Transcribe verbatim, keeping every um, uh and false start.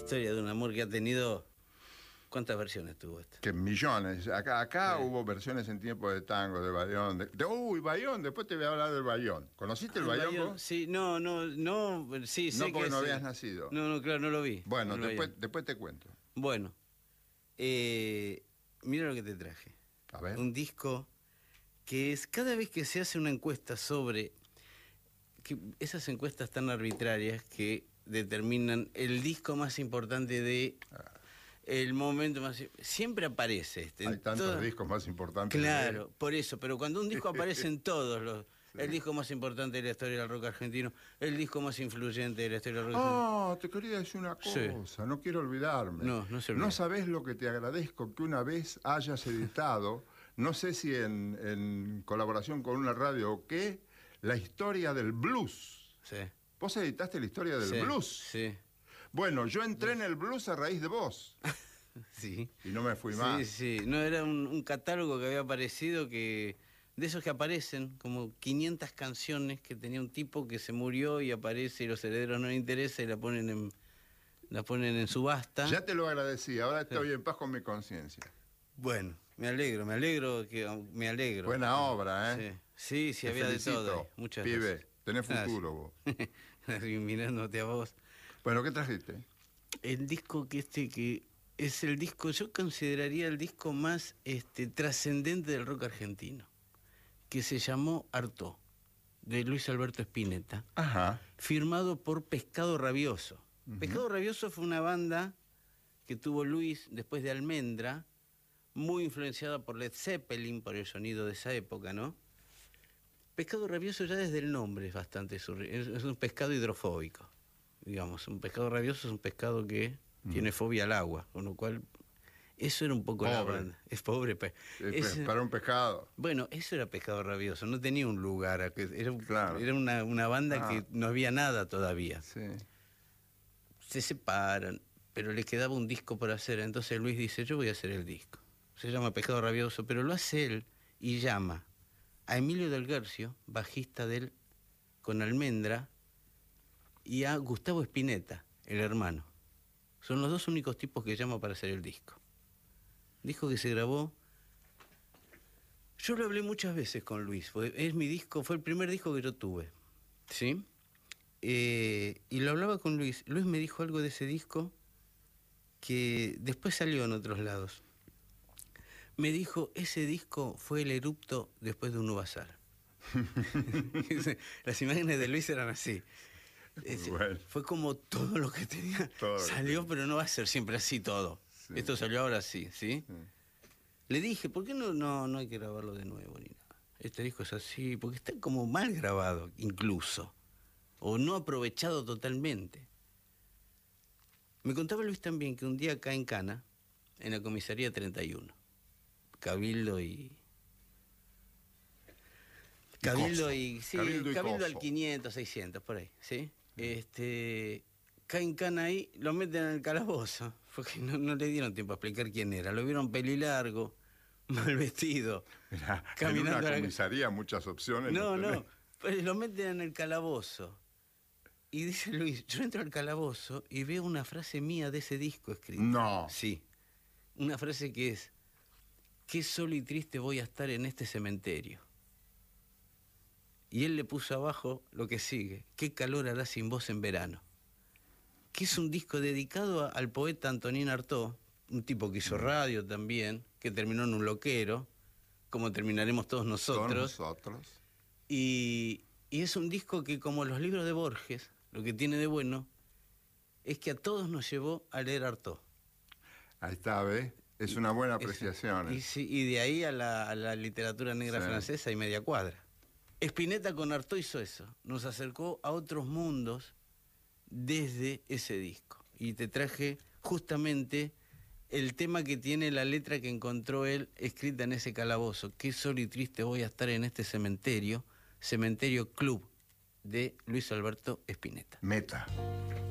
historia de un amor que ha tenido... ¿Cuántas versiones tuvo esto? Que millones. Acá, acá Sí. hubo versiones en tiempo de tango, de Bayón. De, de- uy, Bayón, después te voy a hablar del Bayón. ¿Conociste el Ah, Bayón, Bayón, vos? sí, no, no, no, sí, sé No, porque que no sí. habías nacido. No, no, claro, no lo vi. Bueno, el después, Bayón. después te cuento. Bueno, eh, mira lo que te traje. A ver. Un disco que es, cada vez que se hace una encuesta sobre, que esas encuestas tan arbitrarias que determinan el disco más importante de el momento más, siempre aparece este. Hay tantos todo, discos más importantes. claro, De... por eso, pero cuando un disco aparece en todos los, sí. El disco más importante de la historia del rock argentino, el disco más influyente de la historia del rock argentino. Ah, te quería decir una cosa, sí. no quiero olvidarme. No, no se olvide. No sabés lo que te agradezco que una vez hayas editado, no sé si en, en colaboración con una radio o qué, la historia del blues. Sí. ¿Vos editaste la historia del sí, blues? Sí. Bueno, yo entré en el blues a raíz de vos. Sí. Y no me fui sí, más. Sí, sí. No, era un, un catálogo que había aparecido que... De esos que aparecen, como quinientas canciones que tenía un tipo que se murió y aparece y los herederos no les interesa y la ponen en, la ponen en subasta. Ya te lo agradecí, ahora estoy sí. en paz con mi conciencia. Bueno, me alegro, me alegro, que me alegro. Buena obra, ¿eh? Sí, sí, sí había felicito, de todo. Muchas pibe, gracias. tenés futuro vos. Mirándote a vos. Bueno, ¿qué trajiste? El disco que este que es el disco, yo consideraría el disco más este, trascendente del rock argentino, que se llamó Artaud, de Luis Alberto Spinetta. Ajá. Firmado por Pescado Rabioso. Uh-huh. Pescado Rabioso fue una banda que tuvo Luis después de Almendra, muy influenciada por Led Zeppelin, por el sonido de esa época, ¿no? Pescado Rabioso ya desde el nombre es bastante surreal, es un pescado hidrofóbico, digamos. Un pescado rabioso es un pescado que uh-huh. tiene fobia al agua, con lo cual... Eso era un poco pobre. la banda. Es pobre. Pe es, para un pescado. Bueno, eso era Pescado Rabioso. No tenía un lugar. Era, claro. era una, una banda ah. que no había nada todavía. Sí. Se separan, pero le quedaba un disco por hacer. Entonces Luis dice, yo voy a hacer el disco. Se llama Pescado Rabioso, pero lo hace él y llama a Emilio Del Guercio, bajista de él, con Almendra, y a Gustavo Spinetta, el hermano. Son los dos únicos tipos que llama para hacer el disco. Disco que se grabó. Yo lo hablé muchas veces con Luis. Fue, es mi disco, fue el primer disco que yo tuve. ¿Sí? Eh, y lo hablaba con Luis. Luis me dijo algo de ese disco que después salió en otros lados. Me dijo, ese disco fue el erupto después de un uvasar. Las imágenes de Luis eran así. Es, bueno. Fue como todo lo que tenía. Todo salió, que... pero no va a ser siempre así todo. Sí. Esto salió ahora sí, ¿sí? sí. Le dije, ¿por qué no, no, no hay que grabarlo de nuevo ni nada? Este disco es así, porque está como mal grabado, incluso. O no aprovechado totalmente. Me contaba Luis también que un día acá en Cana, en la comisaría treinta y uno, Cabildo y... Cabildo y... Sí, Cabildo, y Cabildo al quinientos, seiscientos, por ahí, ¿sí? Este... Caen Cana ahí, lo meten en el calabozo, porque no, no le dieron tiempo a explicar quién era. Lo vieron pelilargo, mal vestido. Mirá, caminando en una comisaría muchas opciones. No, no, no, pues lo meten en el calabozo. Y dice Luis, yo entro al calabozo y veo una frase mía de ese disco escrita. No. Sí, una frase que es, qué solo y triste voy a estar en este cementerio. Y él le puso abajo lo que sigue, qué calor hará sin vos en verano. Que es un disco dedicado a, al poeta Antonín Artaud, un tipo que hizo radio también, que terminó en un loquero, como terminaremos todos nosotros. Todos nosotros. Y, y es un disco que, como los libros de Borges, lo que tiene de bueno es que a todos nos llevó a leer Artaud. Ahí está, ¿ves? Es una buena apreciación. Es, y, sí, y de ahí a la, a la literatura negra sí. francesa y media cuadra. Spinetta con Artaud hizo eso, nos acercó a otros mundos desde ese disco. Y te traje justamente el tema que tiene la letra que encontró él escrita en ese calabozo. Qué solo y triste voy a estar en este cementerio, Cementerio Club, de Luis Alberto Spinetta. Meta.